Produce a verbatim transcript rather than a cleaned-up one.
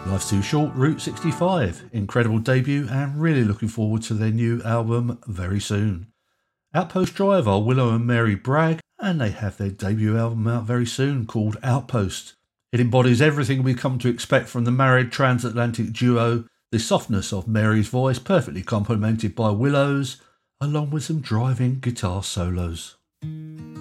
Life's Too Short, Route sixty-five. Incredible debut and really looking forward to their new album very soon. Outpost Drive are Willow and Mary Bragg, and they have their debut album out very soon called Outpost. It embodies everything we've come to expect from the married transatlantic duo, the softness of Mary's voice perfectly complemented by Willow's, along with some driving guitar solos.